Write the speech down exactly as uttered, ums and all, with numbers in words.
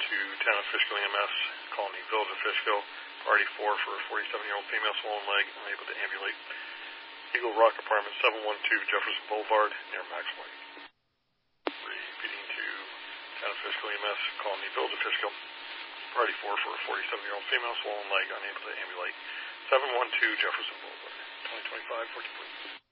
to Town of Fishkill E M S, Colony Village of Fishkill. Priority four for a forty-seven-year-old female swollen leg, unable to ambulate. Eagle Rock Apartment, seven one two Jefferson Boulevard, near Maxway. Repeating to Town of Fishkill E M S, Colony Village of Fishkill. Priority four for a forty-seven-year-old female swollen leg, unable to ambulate. seven one two Jefferson Boulevard, twenty twenty-five, fourteen forty.